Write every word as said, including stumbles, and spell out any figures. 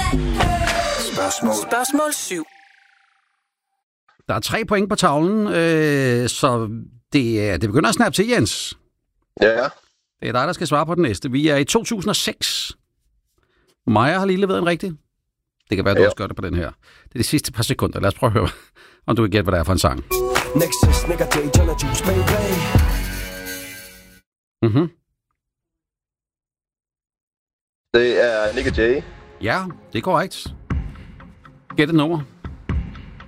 Spørgsmål. Spørgsmål syv. Der er tre point på tavlen, øh, så det, det begynder at snappe til, Jens. Ja. Det er dig, der skal svare på den næste. Vi er i to tusind og seks. Maja har lige leveret en rigtig. Det kan være, du ja. også gør det på den her. Det er de sidste par sekunder. Lad os prøve at høre, om du kan gætte, hvad det er for en sang. Nexus, nigga, J, Jonna, Juice, baby. Mhm. Det er Nick og Jay. Ja, det er korrekt. Gæt et nummer.